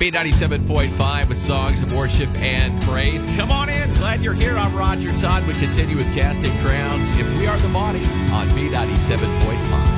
B97.5 with songs of worship and praise. Come on in. Glad you're here. I'm Roger Todd. We continue with Casting Crowns. If We Are the Body on B97.5.